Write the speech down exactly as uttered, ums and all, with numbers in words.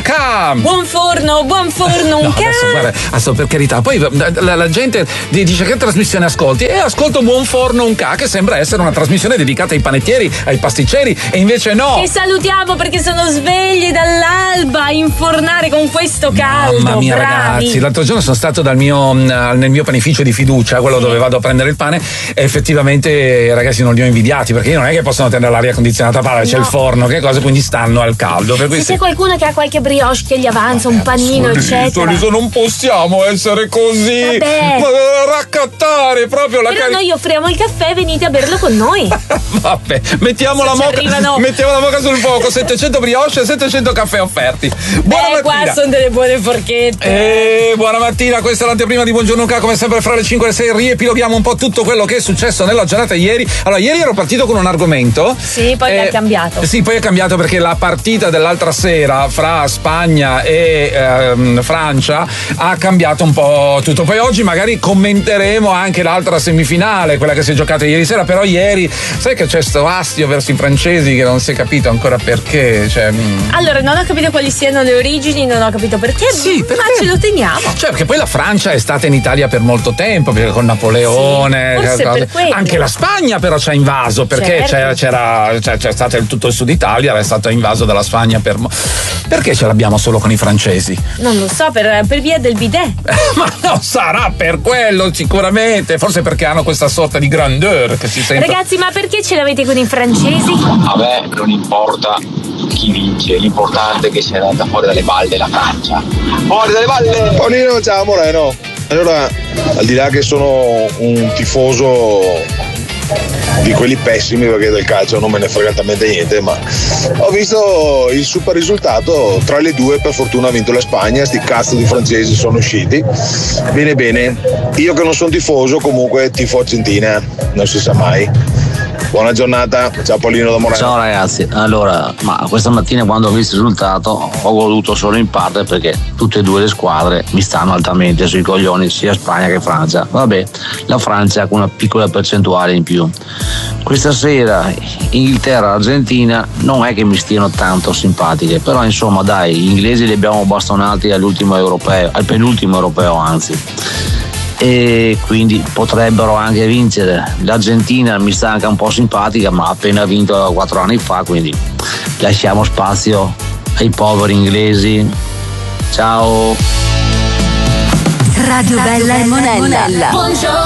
Unca. Buon forno, buon forno, Unca. No, adesso, guarda, adesso per carità, poi la, la gente dice che trasmissione ascolti e ascolto Buon Forno Unca, che sembra essere una trasmissione dedicata ai panettieri, ai pasticceri, e invece no. E salutiamo perché sono svegli dall'alba a infornare con questo caldo. Mamma mia, bravi. ragazzi, l'altro giorno sono stato dal mio, nel mio panificio di fiducia, quello sì. dove vado a prendere il pane, e effettivamente ragazzi non li ho invidiati, perché non è che possono tenere l'aria condizionata, parla, c'è no. il forno, che cosa, quindi stanno al caldo. Per Se questi... c'è qualcuno che ha qualche brioche che gli avanza, un panino, eccetera. Non possiamo essere così. Vabbè. Ma raccattare proprio la Però cari- noi offriamo il caffè, venite a berlo con noi. Vabbè, mettiamo la, moca, mettiamo la moca sul fuoco, settecento brioche e settecento caffè offerti. Buona Beh, mattina. qua sono delle buone forchette. E buona mattina, questa è l'anteprima di Buongiorno Unca, come sempre fra le cinque e le sei riepiloghiamo un po' tutto quello che è successo nella giornata ieri. Allora, ieri ero partito con un argomento. Sì, poi eh, è cambiato. Sì, poi è cambiato perché la partita dell'altra sera fra Spagna e ehm, Francia ha cambiato un po' tutto. Poi oggi magari commenteremo anche l'altra semifinale, quella che si è giocata ieri sera, però ieri sai che c'è sto astio verso i francesi che non si è capito ancora perché. Cioè, allora, non ho capito quali siano le origini, non ho capito perché, sì, perché? ma ce lo teniamo. Cioè, perché poi la Francia è stata in Italia per molto tempo, perché con Napoleone, sì, forse per quello. Anche la Spagna però ci ha invaso, perché certo. c'era, c'era cioè, c'è stato il, tutto il sud Italia era stato invaso dalla Spagna per perché ce l'abbiamo solo con i francesi? Non lo so, per, per via del bidet. Ma no, sarà per quello sicuramente, forse perché hanno questa sorta di grandeur che si sente. Ragazzi, ma perché ce l'avete con i francesi? A me non importa chi vince, l'importante è che sia andata fuori dalle balle la Francia. Fuori dalle balle! Paolino, ciao Moreno. Allora, al di là che sono un tifoso di quelli pessimi, perché del calcio non me ne frega talmente niente, ma ho visto il super risultato tra le due. Per fortuna ha vinto la Spagna, sti cazzo di francesi sono usciti. Bene bene, io che non sono tifoso comunque tifo Argentina, non si sa mai. Buona giornata, ciao Paolino da Moreno. Ciao ragazzi, allora, ma questa mattina quando ho visto il risultato ho goduto solo in parte perché tutte e due le squadre mi stanno altamente sui coglioni, sia Spagna che Francia. Vabbè, la Francia con una piccola percentuale in più. Questa sera Inghilterra-Argentina non è che mi stiano tanto simpatiche, però insomma dai, gli inglesi li abbiamo bastonati all'ultimo europeo, al penultimo europeo anzi. E quindi potrebbero anche vincere. L'Argentina mi sta anche un po' simpatica, ma ha appena vinto quattro anni fa, quindi lasciamo spazio ai poveri inglesi. Ciao. Radio Bella e Monella. Buongiorno.